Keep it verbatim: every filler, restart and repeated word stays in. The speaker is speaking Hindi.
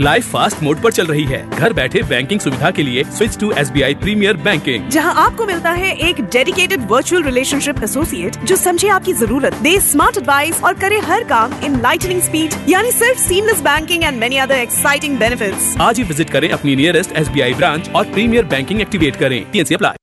लाइफ फास्ट मोड पर चल रही है। घर बैठे बैंकिंग सुविधा के लिए switch to S B I premiere banking, जहां आपको मिलता है एक डेडिकेटेड वर्चुअल रिलेशनशिप एसोसिएट जो समझे आपकी जरूरत, दे स्मार्ट एडवाइस और करे हर काम इन लाइटनिंग स्पीड, यानी सिर्फ seamless banking and many other exciting benefits. आज ही विजिट करें अपनी nearest S B I branch और प्रीमियर बैंकिंग एक्टिवेट करें। T N C apply.